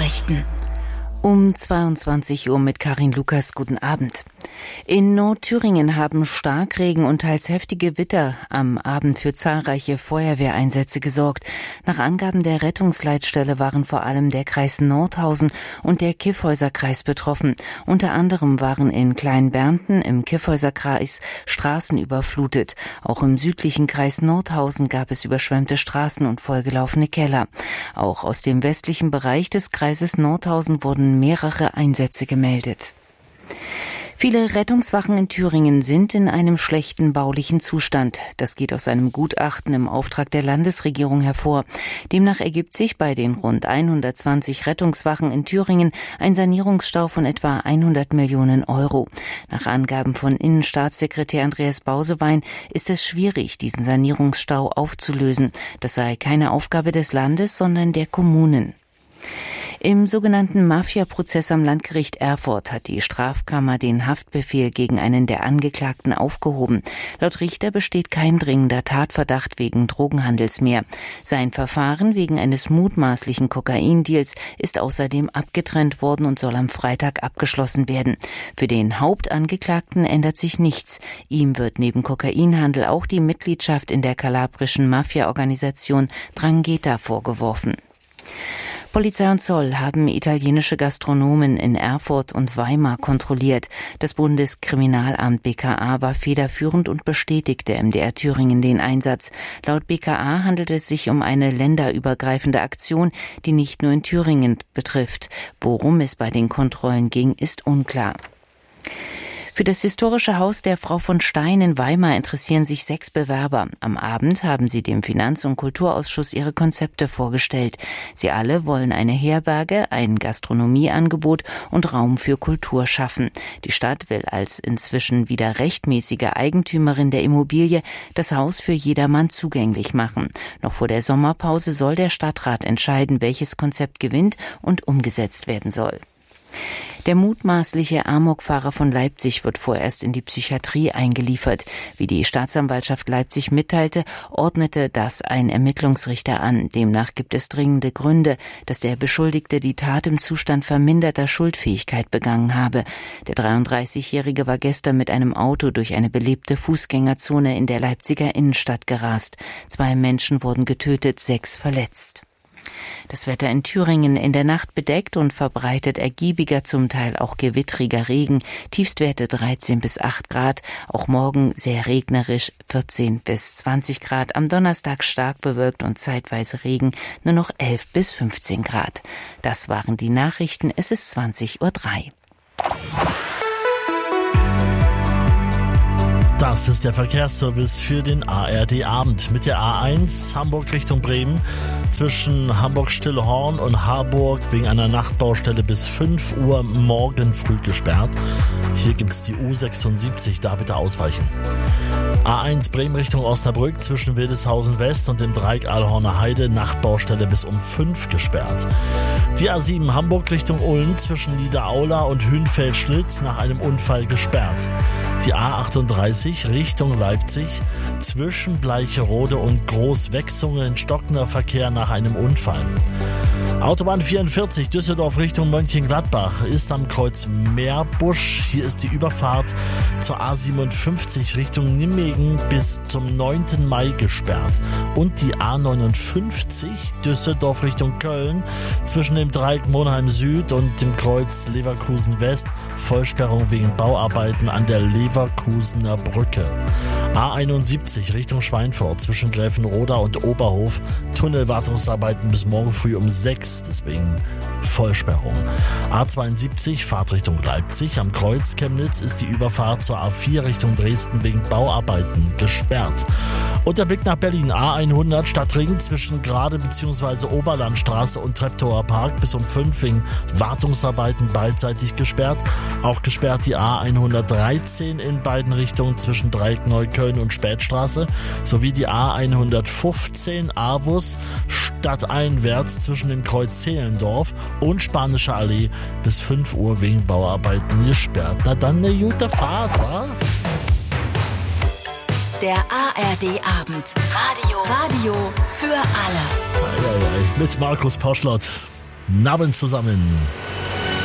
Nachrichten. Um 22 Uhr mit Karin Lukas. Guten Abend. In Nordthüringen haben Starkregen und teils heftige Gewitter am Abend für zahlreiche Feuerwehreinsätze gesorgt. Nach Angaben der Rettungsleitstelle waren vor allem der Kreis Nordhausen und der Kyffhäuser-Kreis betroffen. Unter anderem waren in Kleinbernten im Kyffhäuser-Kreis Straßen überflutet. Auch im südlichen Kreis Nordhausen gab es überschwemmte Straßen und vollgelaufene Keller. Auch aus dem westlichen Bereich des Kreises Nordhausen wurden mehrere Einsätze gemeldet. Viele Rettungswachen in Thüringen sind in einem schlechten baulichen Zustand. Das geht aus einem Gutachten im Auftrag der Landesregierung hervor. Demnach ergibt sich bei den rund 120 Rettungswachen in Thüringen ein Sanierungsstau von etwa 100 Millionen Euro. Nach Angaben von Innenstaatssekretär Andreas Bausewein ist es schwierig, diesen Sanierungsstau aufzulösen. Das sei keine Aufgabe des Landes, sondern der Kommunen. Im sogenannten Mafia-Prozess am Landgericht Erfurt hat die Strafkammer den Haftbefehl gegen einen der Angeklagten aufgehoben. Laut Richter besteht kein dringender Tatverdacht wegen Drogenhandels mehr. Sein Verfahren wegen eines mutmaßlichen Kokaindeals ist außerdem abgetrennt worden und soll am Freitag abgeschlossen werden. Für den Hauptangeklagten ändert sich nichts. Ihm wird neben Kokainhandel auch die Mitgliedschaft in der kalabrischen Mafia-Organisation 'Ndrangheta vorgeworfen. Polizei und Zoll haben italienische Gastronomen in Erfurt und Weimar kontrolliert. Das Bundeskriminalamt BKA war federführend und bestätigte MDR Thüringen den Einsatz. Laut BKA handelt es sich um eine länderübergreifende Aktion, die nicht nur in Thüringen betrifft. Worum es bei den Kontrollen ging, ist unklar. Für das historische Haus der Frau von Stein in Weimar interessieren sich 6 Bewerber. Am Abend haben sie dem Finanz- und Kulturausschuss ihre Konzepte vorgestellt. Sie alle wollen eine Herberge, ein Gastronomieangebot und Raum für Kultur schaffen. Die Stadt will als inzwischen wieder rechtmäßige Eigentümerin der Immobilie das Haus für jedermann zugänglich machen. Noch vor der Sommerpause soll der Stadtrat entscheiden, welches Konzept gewinnt und umgesetzt werden soll. Der mutmaßliche Amokfahrer von Leipzig wird vorerst in die Psychiatrie eingeliefert. Wie die Staatsanwaltschaft Leipzig mitteilte, ordnete das ein Ermittlungsrichter an. Demnach gibt es dringende Gründe, dass der Beschuldigte die Tat im Zustand verminderter Schuldfähigkeit begangen habe. Der 33-Jährige war gestern mit einem Auto durch eine belebte Fußgängerzone in der Leipziger Innenstadt gerast. 2 Menschen wurden getötet, 6 verletzt. Das Wetter in Thüringen: in der Nacht bedeckt und verbreitet ergiebiger, zum Teil auch gewittriger Regen. Tiefstwerte 13 bis 8 Grad. Auch morgen sehr regnerisch, 14 bis 20 Grad. Am Donnerstag stark bewölkt und zeitweise Regen, nur noch 11 bis 15 Grad. Das waren die Nachrichten. Es ist 20:03 Uhr. Das ist der Verkehrsservice für den ARD-Abend mit der A1 Hamburg Richtung Bremen zwischen Hamburg-Stillhorn und Harburg wegen einer Nachtbaustelle bis 5 Uhr morgen früh gesperrt. Hier gibt's die U76, da bitte ausweichen. A1 Bremen Richtung Osnabrück zwischen Wildeshausen West und dem Dreieck Aalhorner Heide, Nachtbaustelle bis um 5 gesperrt. Die A7 Hamburg Richtung Ulm zwischen Niederaula und Hünfeld-Schlitz nach einem Unfall gesperrt. Die A38 Richtung Leipzig zwischen Bleicherode und Großwechsunge in stockender Verkehr nach einem Unfall. Autobahn 44 Düsseldorf Richtung Mönchengladbach ist am Kreuz Meerbusch. Hier ist die Überfahrt zur A57 Richtung Nijmegen bis zum 9. Mai gesperrt. Und die A59 Düsseldorf Richtung Köln zwischen dem Dreieck Monheim Süd und dem Kreuz Leverkusen West. Vollsperrung wegen Bauarbeiten an der Leverkusener Brücke. A71 Richtung Schweinfurt zwischen Gräfenroda und Oberhof. Tunnelwartungsarbeiten bis morgen früh um 6, deswegen Vollsperrung. A72 Fahrtrichtung Leipzig am Kreuz Chemnitz ist die Überfahrt zur A4 Richtung Dresden wegen Bauarbeiten gesperrt. Und der Blick nach Berlin: A100 Stadtring zwischen Grade bzw. Oberlandstraße und Treptower Park bis um 5 wegen Wartungsarbeiten beidseitig gesperrt. Auch gesperrt die A113 in beiden Richtungen zwischen Dreieck Neukölln und Spätstraße sowie die A115 Avus stadteinwärts zwischen dem Kreuz Zehlendorf und Spanische Allee bis 5 Uhr wegen Bauarbeiten gesperrt. Na dann eine gute Fahrt, wa? Der ARD-Abend. Radio für alle. Mit Markus Poschlott. Guten Abend zusammen.